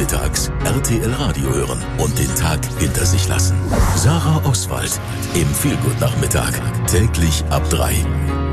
nachmittags RTL Radio hören und den Tag hinter sich lassen. Sarah Oswald im Feelgood Nachmittag. Täglich ab 3.